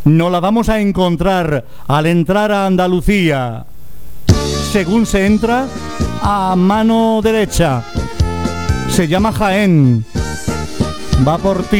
nos la vamos a encontrar al entrar a Andalucía. Según se entra, a mano derecha. Se llama Jaén. Va por ti.